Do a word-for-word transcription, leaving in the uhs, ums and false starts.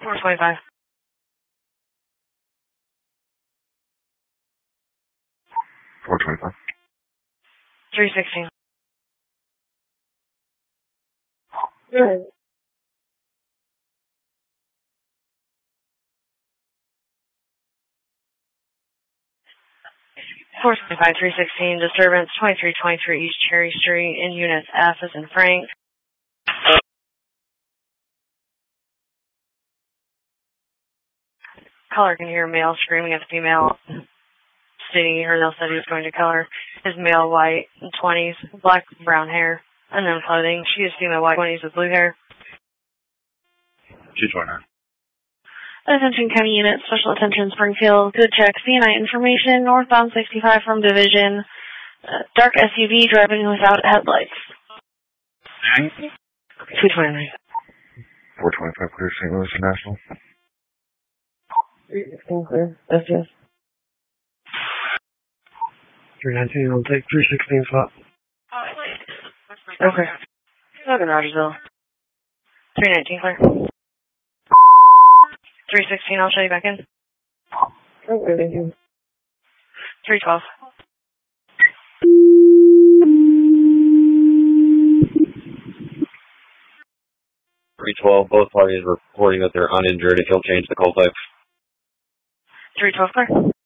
four twenty-five. four twenty-five. three sixteen. Good. four twenty-five, three sixteen, disturbance twenty-three twenty-three East Cherry Street in units F as in Frank. Caller can hear male screaming at the female, stating he heard else that he was going to color. His male white, twenties, black brown hair, unknown clothing. She is female white, twenties with blue hair. two twenty-nine. Attention County Unit, Special Attention Springfield. Good check. C N I information. Northbound sixty-five from Division. Uh, dark S U V driving without headlights. two twenty-nine. four twenty-five, clear Saint Louis National. three sixteen clear. Yes, yes. three nineteen, we'll take three sixteen spot. Okay. Logan Rogersville. three nineteen clear. three sixteen, I'll show you back in. Okay, thank you. three twelve. three twelve, both parties reporting that they're uninjured. If you'll change the call type. three twelve clear.